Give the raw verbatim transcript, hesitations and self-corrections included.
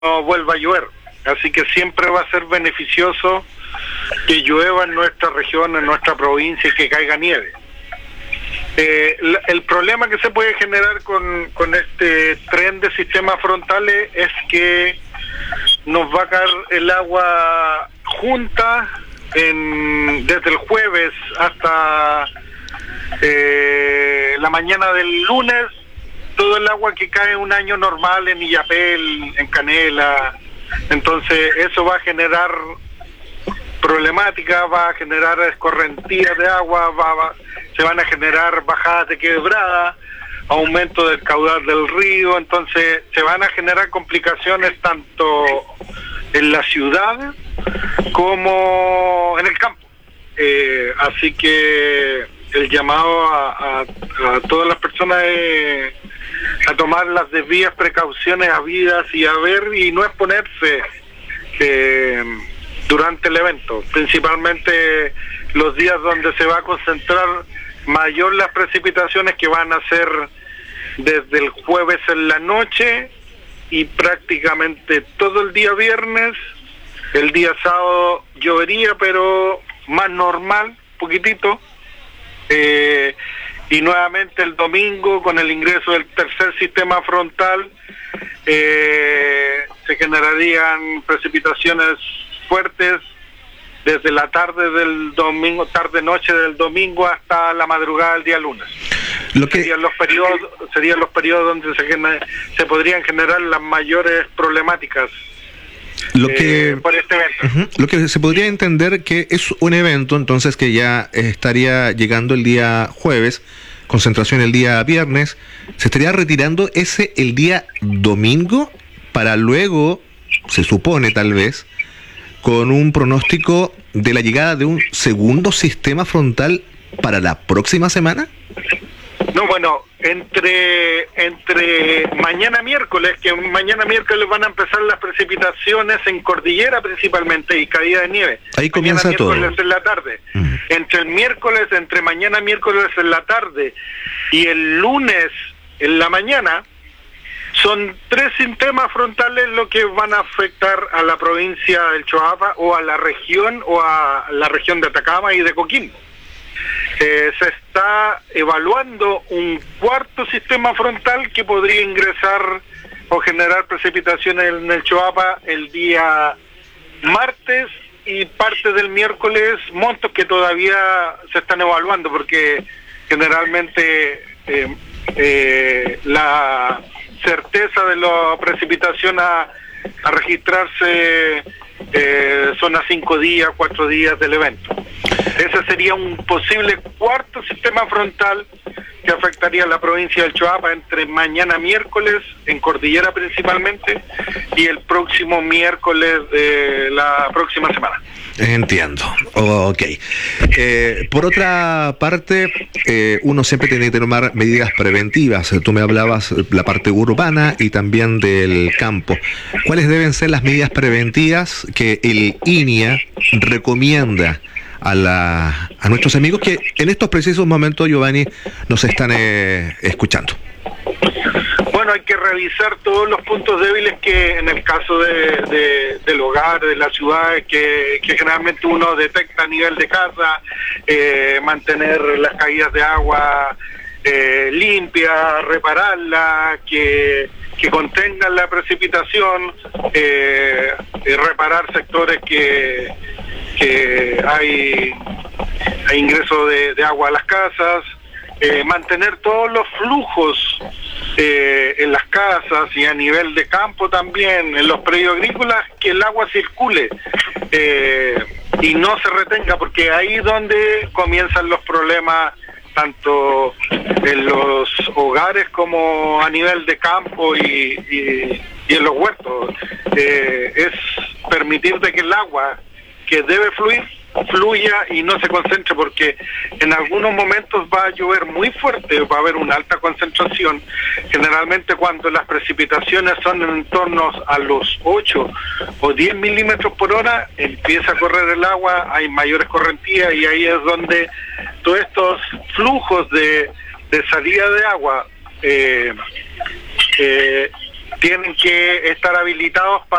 no vuelva a llover. Así que siempre va a ser beneficioso que llueva en nuestra región, en nuestra provincia y que caiga nieve. Eh, el, el problema que se puede generar con, con este tren de sistemas frontales es que nos va a caer el agua junta en, desde el jueves hasta eh, la mañana del lunes. Todo el agua que cae un año normal en Illapel, en Canela. Entonces eso va a generar problemática, va a generar escorrentías de agua, va, va, se van a generar bajadas de quebrada, aumento del caudal del río. Entonces se van a generar complicaciones tanto en la ciudad como en el campo. Eh, así que el llamado a, a, a todas las personas es a tomar las debidas precauciones habidas y a ver y no exponerse eh, durante el evento, principalmente los días donde se va a concentrar mayor las precipitaciones, que van a ser desde el jueves en la noche y prácticamente todo el día viernes. El día sábado llovería, pero más normal, poquitito. Eh, y nuevamente el domingo, con el ingreso del tercer sistema frontal, eh, se generarían precipitaciones fuertes desde la tarde del domingo, tarde-noche del domingo hasta la madrugada del día lunes. Lo que... serían los periodos, serían los periodos donde se, gener, se podrían generar las mayores problemáticas. Lo que, eh, por este evento. Uh-huh. Lo que se podría entender que es un evento, entonces, que ya estaría llegando el día jueves, concentración el día viernes, se estaría retirando ese el día domingo para luego, se supone tal vez, con un pronóstico de la llegada de un segundo sistema frontal para la próxima semana. No, bueno, entre entre mañana miércoles, que mañana miércoles van a empezar las precipitaciones en cordillera principalmente y caída de miércoles. Ahí comienza mañana todo. Miércoles en la tarde. Uh-huh. Entre el miércoles, entre mañana miércoles en la tarde y el lunes en la mañana, son tres sistemas frontales lo que van a afectar a la provincia del Choapa o a la región o a la región de Atacama y de Coquimbo. Eh, se está evaluando un cuarto sistema frontal que podría ingresar o generar precipitaciones en el Choapa el día martes y parte del miércoles, montos que todavía se están evaluando porque generalmente eh, eh, la certeza de la precipitación a, a registrarse eh, son a cinco días, cuatro días del evento. Ese sería un posible cuarto sistema frontal que afectaría a la provincia del Choapa entre mañana miércoles, en cordillera principalmente, y el próximo miércoles de la próxima semana. Entiendo, ok. Eh, por otra parte, eh, uno siempre tiene que tomar medidas preventivas. Tú me hablabas de la parte urbana y también del campo. ¿Cuáles deben ser las medidas preventivas que el I N I A recomienda a la a nuestros amigos que en estos precisos momentos, Giovanni, nos están eh, escuchando? Bueno, hay que revisar todos los puntos débiles que en el caso de, de del hogar, de la ciudad, que, que generalmente uno detecta a nivel de casa, eh, mantener las caídas de agua eh, limpias, repararla, que, que contengan la precipitación, eh, eh, reparar sectores que, que hay, hay ingreso de, de agua a las casas, eh, mantener todos los flujos Eh, en las casas y a nivel de campo también, en los predios agrícolas, que el agua circule eh, y no se retenga, porque ahí es donde comienzan los problemas, tanto en los hogares como a nivel de campo y, y, y en los huertos. Eh, es permitir de que el agua que debe fluir fluya y no se concentre, porque en algunos momentos va a llover muy fuerte, va a haber una alta concentración. Generalmente cuando las precipitaciones son en torno a los ocho o diez milímetros por hora, empieza a correr el agua, hay mayores correntías y ahí es donde todos estos flujos de, de salida de agua eh, eh, tienen que estar habilitados para